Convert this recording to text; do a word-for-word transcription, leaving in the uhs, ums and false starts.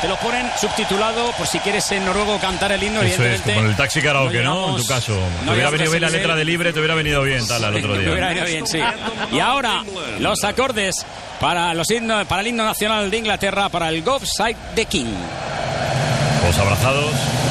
te lo ponen subtitulado por si quieres en noruego cantar el himno. Eso es, como el taxi karaoke, ¿no? En tu caso. No te hubiera venido bien la nivel. letra de Libre, te hubiera venido bien, tal, al otro día. Te hubiera venido bien, sí. Y ahora, los acordes para, los himnos, para el himno nacional de Inglaterra, para el God Save the King. Todos abrazados.